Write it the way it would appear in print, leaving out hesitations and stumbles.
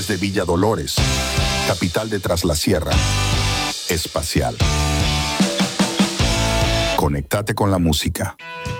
desde Villa Dolores, capital de Tras la Sierra, Espacial. Conéctate con la música.